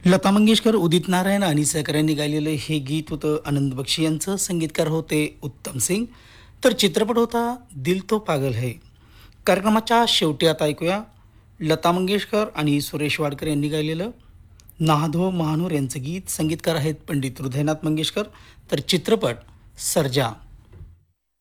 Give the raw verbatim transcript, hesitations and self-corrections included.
लता मंगेशकर, उदित नारायण आणि सहकाऱ्यांनी यांनी गायलेलं हे गीत होतं आनंद बक्षी यांचं. संगीतकार होते उत्तम सिंग. तर चित्रपट होता दिल तो पागल है. कार्यक्रमाच्या शेवटी आता ऐकूया लता मंगेशकर आणि सुरेश वाडकर यांनी गायलेलं नाहधो महानूर यांचं गीत. संगीतकार आहेत पंडित हृदयनाथ मंगेशकर. तर चित्रपट सर्जा.